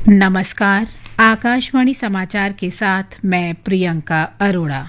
नमस्कार। आकाशवाणी समाचार के साथ मैं प्रियंका अरोड़ा।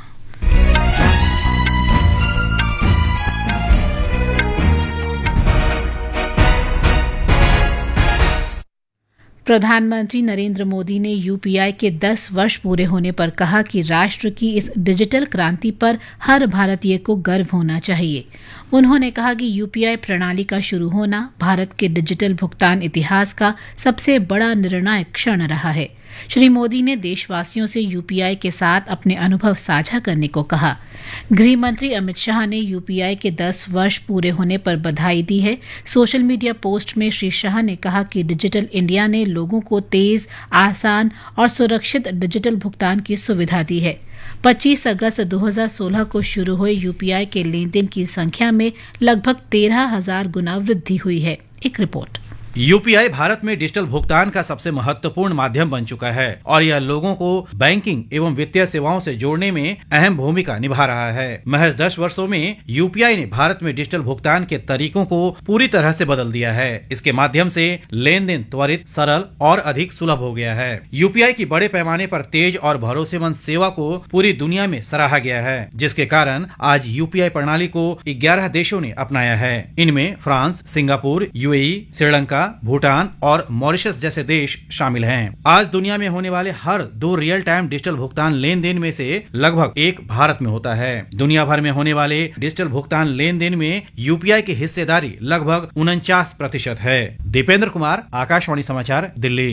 प्रधानमंत्री नरेंद्र मोदी ने यूपीआई के 10 वर्ष पूरे होने पर कहा कि राष्ट्र की इस डिजिटल क्रांति पर हर भारतीय को गर्व होना चाहिए। उन्होंने कहा कि यूपीआई प्रणाली का शुरू होना भारत के डिजिटल भुगतान इतिहास का सबसे बड़ा निर्णायक क्षण रहा है। श्री मोदी ने देशवासियों से यूपीआई के साथ अपने अनुभव साझा करने को कहा। गृह मंत्री अमित शाह ने यूपीआई के 10 वर्ष पूरे होने पर बधाई दी है। सोशल मीडिया पोस्ट में श्री शाह ने कहा कि डिजिटल इंडिया ने लोगों को तेज, आसान और सुरक्षित डिजिटल भुगतान की सुविधा दी है। 25 अगस्त 2016 को शुरू हुए यूपीआई के लेन देन की संख्या में लगभग 13,000 गुना वृद्धि हुई है। एक रिपोर्ट। यूपीआई भारत में डिजिटल भुगतान का सबसे महत्वपूर्ण माध्यम बन चुका है और यह लोगों को बैंकिंग एवं वित्तीय सेवाओं से जोड़ने में अहम भूमिका निभा रहा है। महज 10 वर्षों में यूपीआई ने भारत में डिजिटल भुगतान के तरीकों को पूरी तरह से बदल दिया है। इसके माध्यम से लेन देन त्वरित, सरल और अधिक सुलभ हो गया है। यूपीआई की बड़े पैमाने पर तेज और भरोसेमंद सेवा को पूरी दुनिया में सराहा गया है, जिसके कारण आज यूपीआई प्रणाली को 11 देशों ने अपनाया है। इनमें France, Singapore, UAE, Sri Lanka, Bhutan और मॉरिशस जैसे देश शामिल हैं। आज दुनिया में होने वाले हर 2 रियल टाइम डिजिटल भुगतान लेन देन में से लगभग 1 भारत में होता है। दुनिया भर में होने वाले डिजिटल भुगतान लेन देन में यूपीआई की हिस्सेदारी लगभग 49% है। दीपेंद्र कुमार, आकाशवाणी समाचार, दिल्ली।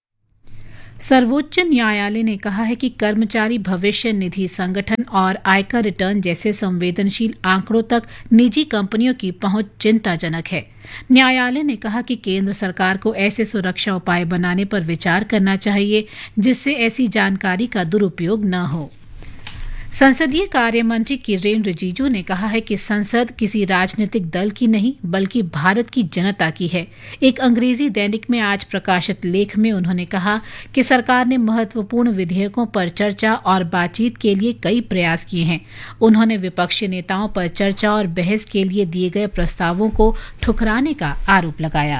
सर्वोच्च न्यायालय ने कहा है कि कर्मचारी भविष्य निधि संगठन और आयकर रिटर्न जैसे संवेदनशील आंकड़ों तक निजी कंपनियों की पहुंच चिंताजनक है। न्यायालय ने कहा कि केंद्र सरकार को ऐसे सुरक्षा उपाय बनाने पर विचार करना चाहिए जिससे ऐसी जानकारी का दुरुपयोग न हो। संसदीय कार्य मंत्री किरेन रिजिजू ने कहा है कि संसद किसी राजनीतिक दल की नहीं बल्कि भारत की जनता की है। एक अंग्रेजी दैनिक में आज प्रकाशित लेख में उन्होंने कहा कि सरकार ने महत्वपूर्ण विधेयकों पर चर्चा और बातचीत के लिए कई प्रयास किए हैं। उन्होंने विपक्षी नेताओं पर चर्चा और बहस के लिए दिए गए प्रस्तावों को ठुकराने का आरोप लगाया।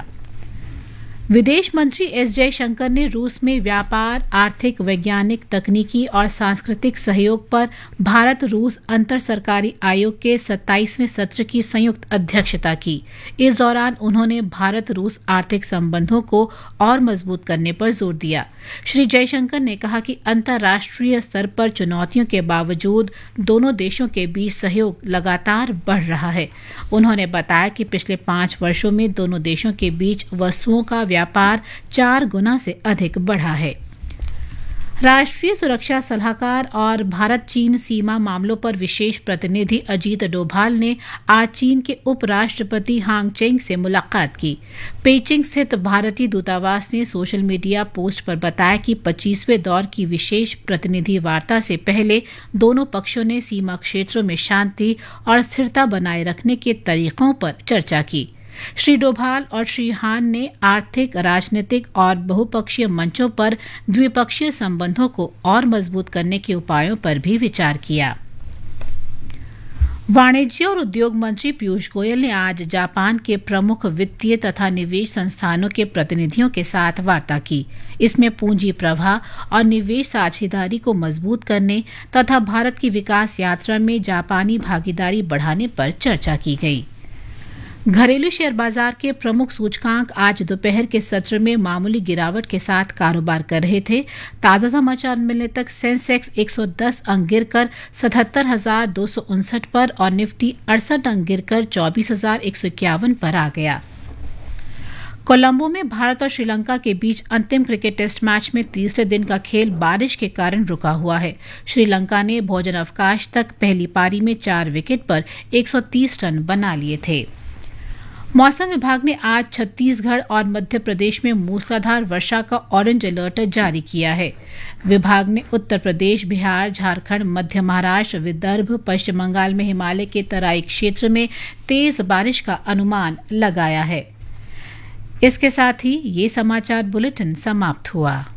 विदेश मंत्री एस जयशंकर ने रूस में व्यापार, आर्थिक, वैज्ञानिक, तकनीकी और सांस्कृतिक सहयोग पर भारत रूस अंतर सरकारी आयोग के 27वें सत्र की संयुक्त अध्यक्षता की। इस दौरान उन्होंने भारत रूस आर्थिक संबंधों को और मजबूत करने पर जोर दिया। श्री जयशंकर ने कहा कि अंतर्राष्ट्रीय स्तर पर चुनौतियों के बावजूद दोनों देशों के बीच सहयोग लगातार बढ़ रहा है। उन्होंने बताया कि पिछले 5 वर्षों में दोनों देशों के बीच वस्तुओं का व्यापार 4 गुना से अधिक बढ़ा है। राष्ट्रीय सुरक्षा सलाहकार और भारत चीन सीमा मामलों पर विशेष प्रतिनिधि अजीत डोभाल ने आज चीन के उपराष्ट्रपति हांग चेंग से मुलाकात की। पेइचिंग स्थित भारतीय दूतावास ने सोशल मीडिया पोस्ट पर बताया कि 25वें दौर की विशेष प्रतिनिधि वार्ता से पहले दोनों पक्षों ने सीमा क्षेत्रों में शांति और स्थिरता बनाए रखने के तरीकों पर चर्चा की। श्री डोभाल और श्री हान ने आर्थिक, राजनीतिक और बहुपक्षीय मंचों पर द्विपक्षीय संबंधों को और मजबूत करने के उपायों पर भी विचार किया। वाणिज्य और उद्योग मंत्री पीयूष गोयल ने आज जापान के प्रमुख वित्तीय तथा निवेश संस्थानों के प्रतिनिधियों के साथ वार्ता की। इसमें पूंजी प्रवाह और निवेश साझेदारी को मजबूत करने तथा भारत की विकास यात्रा में जापानी भागीदारी बढ़ाने पर चर्चा की गई। घरेलू शेयर बाजार के प्रमुख सूचकांक आज दोपहर के सत्र में मामूली गिरावट के साथ कारोबार कर रहे थे। ताजा समाचार मिलने तक सेंसेक्स 110 अंक गिरकर 77,259 पर और निफ्टी 68 अंक गिरकर 24,151 पर आ गया। कोलंबो में भारत और श्रीलंका के बीच अंतिम क्रिकेट टेस्ट मैच में तीसरे दिन का खेल बारिश के कारण रुका हुआ है। श्रीलंका ने भोजन अवकाश तक पहली पारी में 4 विकेट पर 130 रन बना लिए थे। मौसम विभाग ने आज छत्तीसगढ़ और मध्य प्रदेश में मूसलाधार वर्षा का ऑरेंज अलर्ट जारी किया है। विभाग ने उत्तर प्रदेश, बिहार, झारखंड, मध्य महाराष्ट्र, विदर्भ, पश्चिम बंगाल में हिमालय के तराई क्षेत्र में तेज बारिश का अनुमान लगाया है। इसके साथ ही ये समाचार बुलेटिन समाप्त हुआ।